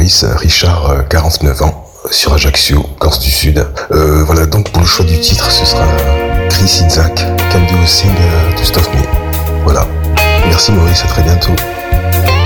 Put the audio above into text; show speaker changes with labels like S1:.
S1: Maurice Richard, 49 ans, sur Ajaccio, Corse du Sud. Voilà, donc pour le choix du titre, ce sera Chris Isaac, Can You Sing to Stop Me. Voilà. Merci Maurice, à très bientôt.